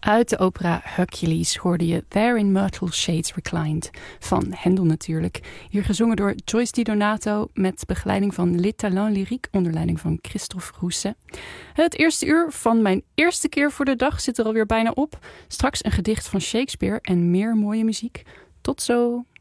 Uit de opera Hercules hoorde je There in Myrtle Shades Reclined, van Händel natuurlijk. Hier gezongen door Joyce Di Donato met begeleiding van Les Talents Lyriques onder leiding van Christophe Rousset. Het eerste uur van mijn eerste keer voor de dag zit er alweer bijna op. Straks een gedicht van Shakespeare en meer mooie muziek. Tot zo!